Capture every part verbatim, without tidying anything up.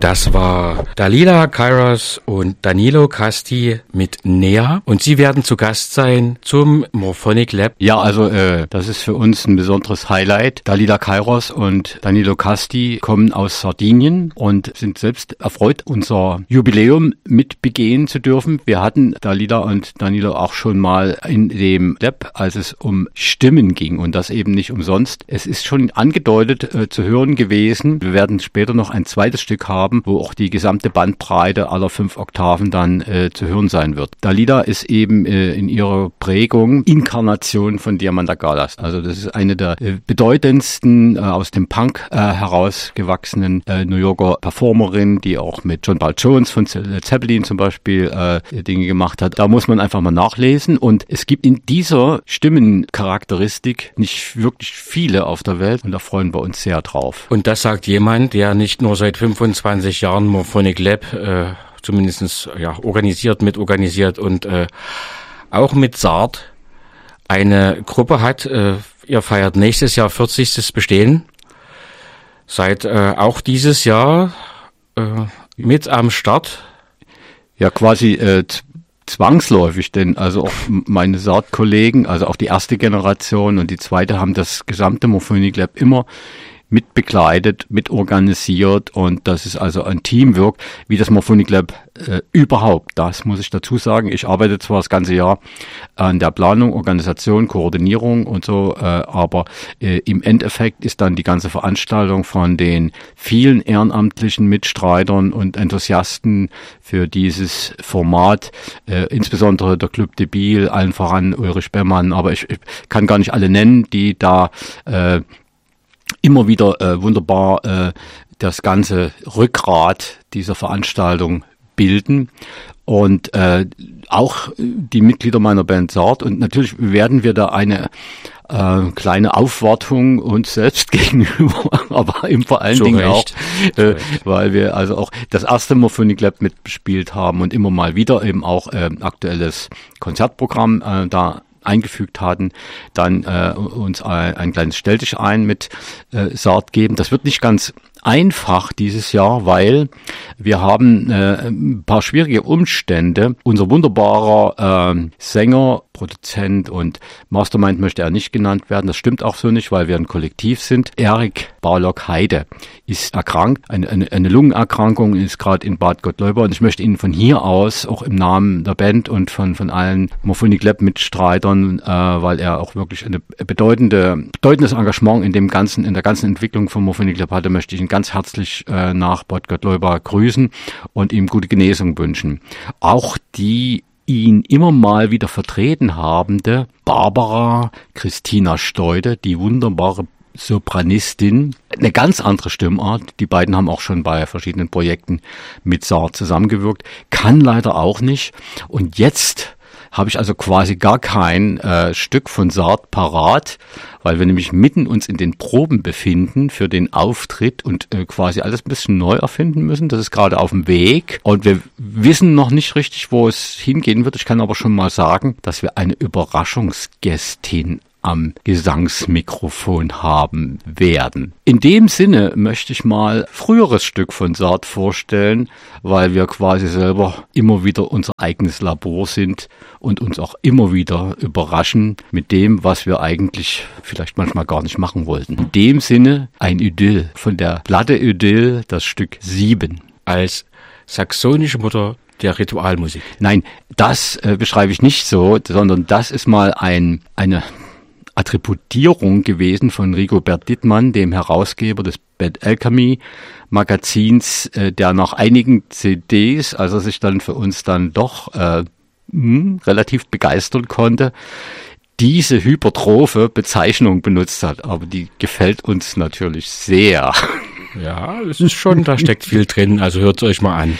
Das war Dalila Kairos und Danilo Casti mit Nea und sie werden zu Gast sein zum Morphonic Lab. Ja, also äh, das ist für uns ein besonderes Highlight. Dalila Kairos und Danilo Casti kommen aus Sardinien und sind selbst erfreut, unser Jubiläum mit begehen zu dürfen. Wir hatten Dalila und Danilo auch schon mal in dem Lab, als es um Stimmen ging und das eben nicht umsonst. Es ist schon angedeutet äh, zu hören gewesen. Wir werden später noch ein zweites Stück haben, wo auch die gesamte Bandbreite aller fünf Oktaven dann äh, zu hören sein wird. Dalila ist eben äh, in ihrer Prägung Inkarnation von Diamanda Galas. Also das ist eine der äh, bedeutendsten äh, aus dem Punk äh, herausgewachsenen äh, New Yorker Performerin, die auch mit John Paul Jones von Zeppelin zum Beispiel äh, Dinge gemacht hat. Da muss man einfach mal nachlesen und es gibt in dieser Stimmencharakteristik nicht wirklich viele auf der Welt und da freuen wir uns sehr drauf. Und das sagt jemand, der nicht nur seit fünfundzwanzig Jahren Morphonic Lab äh, zumindest ja, organisiert, mitorganisiert und äh, auch mit Sard eine Gruppe hat. Äh, ihr feiert nächstes Jahr vierzigstes Bestehen. Seid äh, auch dieses Jahr äh, mit am Start. Ja, quasi äh, zwangsläufig, denn also auch meine Sard-Kollegen, also auch die erste Generation und die zweite haben das gesamte Morphonic Lab immer mit begleitet, mit organisiert und das ist also ein Teamwork, wie das Morphonic Lab äh, überhaupt. Das muss ich dazu sagen. Ich arbeite zwar das ganze Jahr an der Planung, Organisation, Koordinierung und so, äh, aber äh, im Endeffekt ist dann die ganze Veranstaltung von den vielen ehrenamtlichen Mitstreitern und Enthusiasten für dieses Format, äh, insbesondere der Club de Biel, allen voran Ulrich Beermann, aber ich, ich kann gar nicht alle nennen, die da äh, immer wieder äh, wunderbar äh, das ganze Rückgrat dieser Veranstaltung bilden und äh, auch die Mitglieder meiner Band Sard und natürlich werden wir da eine äh, kleine Aufwartung uns selbst gegenüber, aber eben vor allen Zu Dingen Recht. auch, äh, weil wir also auch das erste Morphonic Lab mitbespielt haben und immer mal wieder eben auch äh, aktuelles Konzertprogramm äh, da eingefügt hatten, dann äh, uns ein, ein kleines Stelldich ein mit äh, Sard geben. Das wird nicht ganz einfach dieses Jahr, weil wir haben äh, ein paar schwierige Umstände. Unser wunderbarer äh, Sänger, Produzent und Mastermind möchte er nicht genannt werden. Das stimmt auch so nicht, weil wir ein Kollektiv sind. Erik Barlock-Heide ist erkrankt. Eine, eine, eine Lungenerkrankung ist gerade in Bad Gottleuba und ich möchte Ihnen von hier aus, auch im Namen der Band und von, von allen Morphonic Lab Mitstreitern, äh, weil er auch wirklich eine bedeutende, bedeutendes Engagement in dem ganzen, in der ganzen Entwicklung von Morphonic Lab hatte, möchte ich ihn ganz herzlich äh, nach Bad Gottleuba grüßen und ihm gute Genesung wünschen. Auch die ihn immer mal wieder vertreten habende Barbara Christina Steude, die wunderbare Sopranistin, eine ganz andere Stimmart. Die beiden haben auch schon bei verschiedenen Projekten mit Sard zusammengewirkt, kann leider auch nicht. Und jetzt habe ich also quasi gar kein äh, Stück von Sard parat, weil wir nämlich mitten uns in den Proben befinden für den Auftritt und äh, quasi alles ein bisschen neu erfinden müssen. Das ist gerade auf dem Weg und wir wissen noch nicht richtig, wo es hingehen wird. Ich kann aber schon mal sagen, dass wir eine Überraschungsgästin am Gesangsmikrofon haben werden. In dem Sinne möchte ich mal früheres Stück von Sard vorstellen, weil wir quasi selber immer wieder unser eigenes Labor sind und uns auch immer wieder überraschen mit dem, was wir eigentlich vielleicht manchmal gar nicht machen wollten. In dem Sinne ein Idyll von der Platte Idyll, das Stück sieben. Als saxonische Mutter der Ritualmusik. Nein, das äh, beschreibe ich nicht so, sondern das ist mal ein eine Attributierung gewesen von Rigobert Dittmann, dem Herausgeber des Bad Alchemy Magazins, äh, der nach einigen C Ds, als er sich dann für uns dann doch äh, mh, relativ begeistern konnte, diese hypertrophe Bezeichnung benutzt hat. Aber die gefällt uns natürlich sehr. Ja, es ist schon, da steckt viel drin, also hört es euch mal an.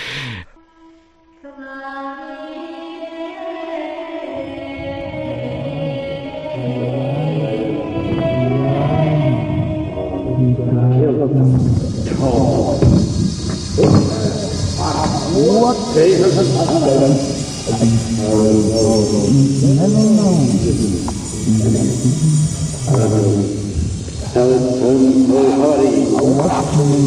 What?